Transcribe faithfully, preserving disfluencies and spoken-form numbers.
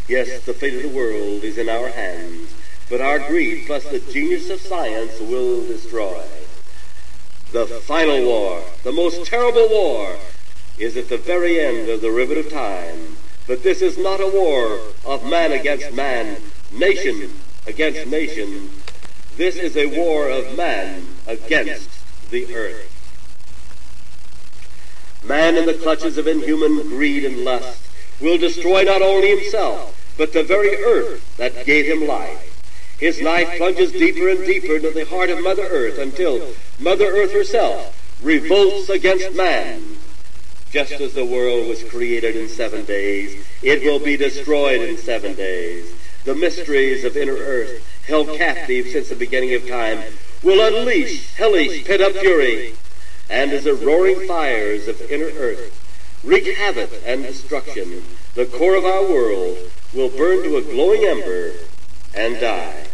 Yes, the fate of the world is in our hands, but our greed plus the genius of science will destroy. The final war, the most terrible war, is at the very end of the rivet of time. But this is not a war of man against man, nation against nation. This is a war of man against the earth. Man in the clutches of inhuman greed and lust will destroy not only himself, but the very earth that gave him life. His knife plunges deeper and deeper into the heart of Mother Earth until Mother Earth herself revolts against man. Just as the world was created in seven days, it will be destroyed in seven days. The mysteries of inner earth, held captive since the beginning of time, will unleash hellish pit-up fury, and as the roaring fires of inner earth wreak havoc and destruction, the core of our world will burn to a glowing ember and die.